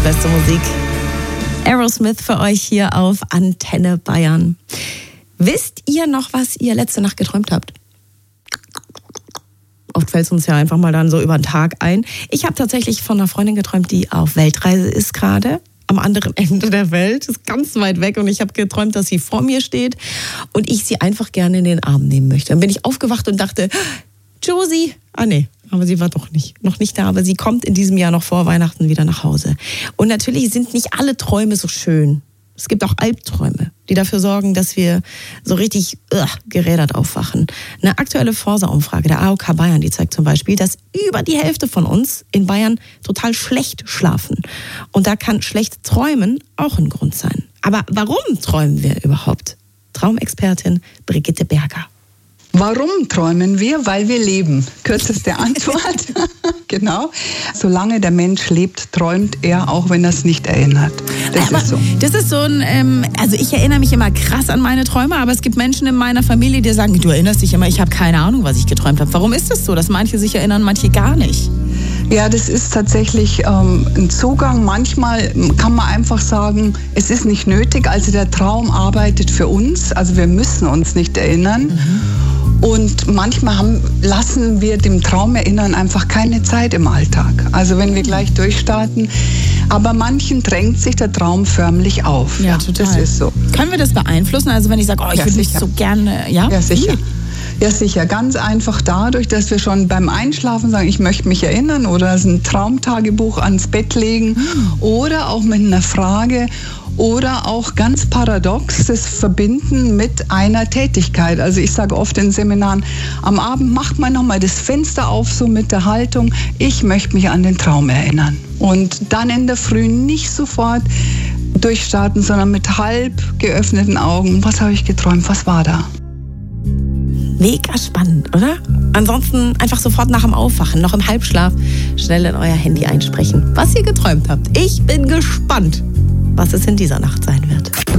beste Musik. Aerosmith für euch hier auf Antenne Bayern. Wisst ihr noch, was ihr letzte Nacht geträumt habt? Oft fällt es uns ja einfach mal dann so über den Tag ein. Ich habe tatsächlich von einer Freundin geträumt, die auf Weltreise ist gerade. Am anderen Ende der Welt, ist ganz weit weg. Und ich habe geträumt, dass sie vor mir steht und ich sie einfach gerne in den Arm nehmen möchte. Dann bin ich aufgewacht und dachte, Josie. Ah nee, aber sie war doch noch nicht da. Aber sie kommt in diesem Jahr noch vor Weihnachten wieder nach Hause. Und natürlich sind nicht alle Träume so schön. Es gibt auch Albträume, die dafür sorgen, dass wir so richtig gerädert aufwachen. Eine aktuelle Forsa-Umfrage der AOK Bayern, die zeigt zum Beispiel, dass über die Hälfte von uns in Bayern total schlecht schlafen. Und da kann schlecht träumen auch ein Grund sein. Aber warum träumen wir überhaupt? Traumexpertin Brigitte Berger. Warum träumen wir? Weil wir leben. Kürzeste Antwort. Genau. Solange der Mensch lebt, träumt er, auch wenn er es nicht erinnert. Das ist so. Das ist so ein, also ich erinnere mich immer krass an meine Träume, aber es gibt Menschen in meiner Familie, die sagen, du erinnerst dich immer, ich habe keine Ahnung, was ich geträumt habe. Warum ist das so, dass manche sich erinnern, manche gar nicht? Ja, das ist tatsächlich ein Zugang. Manchmal kann man einfach sagen, es ist nicht nötig. Also der Traum arbeitet für uns. Also wir müssen uns nicht erinnern. Und manchmal lassen wir dem Traumerinnern einfach keine Zeit im Alltag. Also wenn wir gleich durchstarten. Aber manchen drängt sich der Traum förmlich auf. Ja, total. Das ist so. Können wir das beeinflussen? Also wenn ich sage, ich würde mich so gerne... Ja, sicher. Ja, sicher. Ganz einfach dadurch, dass wir schon beim Einschlafen sagen, ich möchte mich erinnern oder ein Traumtagebuch ans Bett legen oder auch mit einer Frage oder auch ganz paradox das Verbinden mit einer Tätigkeit. Also ich sage oft in Seminaren, am Abend macht man nochmal das Fenster auf, so mit der Haltung, ich möchte mich an den Traum erinnern. Und dann in der Früh nicht sofort durchstarten, sondern mit halb geöffneten Augen. Was habe ich geträumt? Was war da? Mega spannend, oder? Ansonsten einfach sofort nach dem Aufwachen, noch im Halbschlaf, schnell in euer Handy einsprechen, was ihr geträumt habt. Ich bin gespannt, was es in dieser Nacht sein wird.